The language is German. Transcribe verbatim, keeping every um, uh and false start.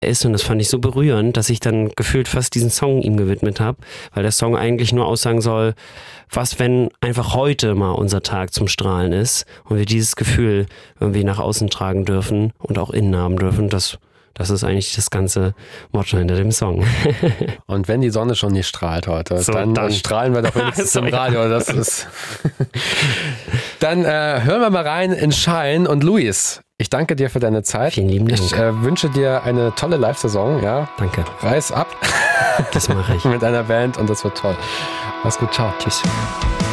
ist. Und das fand ich so berührend, dass ich dann gefühlt fast diesen Song ihm gewidmet habe, weil der Song eigentlich nur aussagen soll, was, wenn einfach heute mal unser Tag zum Strahlen ist und wir dieses Gefühl irgendwie nach außen tragen dürfen und auch innen haben dürfen. Das, das ist eigentlich das ganze Motto hinter dem Song. Und wenn die Sonne schon nicht strahlt heute, so, dann, dann strahlen wir doch wenigstens im Radio. Das ist dann äh, hören wir mal rein in Shine. Und Luis, ich danke dir für deine Zeit. Vielen lieben Dank. Ich äh, wünsche dir eine tolle Live-Saison. Ja? Danke. Reiß ab. Das mache ich. Mit deiner Band und das wird toll. Mach's gut. Ciao. Tschüss.